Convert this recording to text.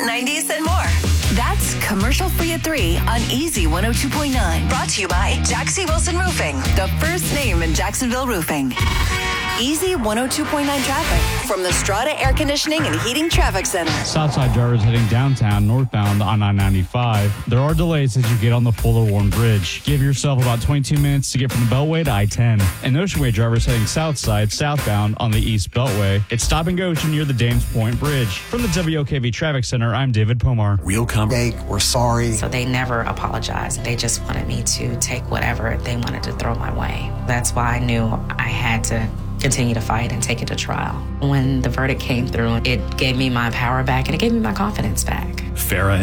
90s, and more. That's Commercial Free at 3 on Easy 102.9. Brought to you by Jaxie Wilson Roofing, the first name in Jacksonville roofing. Easy 102.9 traffic from the Strata Air Conditioning and Heating Traffic Center. Southside drivers heading downtown northbound on I-95. There are delays as you get on the Fuller Warren Bridge. Give yourself about 22 minutes to get from the Beltway to I-10. And Ocean Way drivers heading southside southbound on the East Beltway. It's stop and go near the Dames Point Bridge. From the WOKV Traffic Center, I'm David Pomar. Real we're sorry. So they never apologized. They just wanted me to take whatever they wanted to throw my way. That's why I knew I had to continue to fight and take it to trial. When the verdict came through, it gave me my power back and it gave me my confidence back. Farrah